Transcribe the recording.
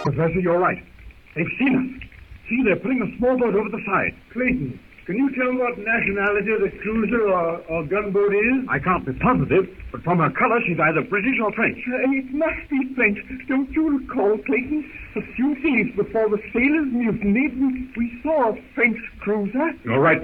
Professor, you're right. They've seen us. See, they're putting a small boat over the side. Clayton, can you tell what nationality the cruiser or gunboat is? I can't be positive, but from her color, she's either British or French. It must be French. Don't you recall, Clayton? A few days before the sailors mutinied, we saw a French cruiser. You're right,